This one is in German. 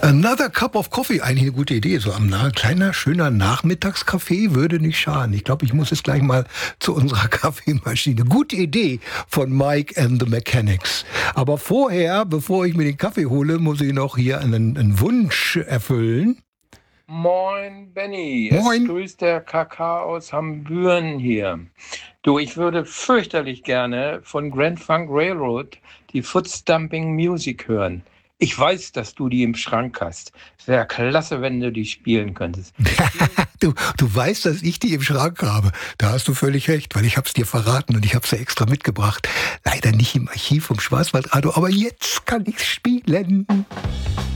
Another Cup of Coffee, eigentlich eine gute Idee. So ein kleiner, schöner Nachmittagskaffee würde nicht schaden. Ich glaube, ich muss jetzt gleich mal zu unserer Kaffeemaschine. Gute Idee von Mike and the Mechanics. Aber vorher, bevor ich mir den Kaffee hole, muss ich noch hier einen Wunsch erfüllen. Moin, Benny. Moin. Es grüßt der KK aus Hambüren hier. Du, ich würde fürchterlich gerne von Grand Funk Railroad die Footstomping Music hören. Ich weiß, dass du die im Schrank hast. Es wäre klasse, wenn du die spielen könntest. Du weißt, dass ich die im Schrank habe. Da hast du völlig recht, weil ich habe es dir verraten und ich habe es ja extra mitgebracht. Leider nicht im Archiv vom Schwarzwaldradio, aber jetzt kann ich es spielen.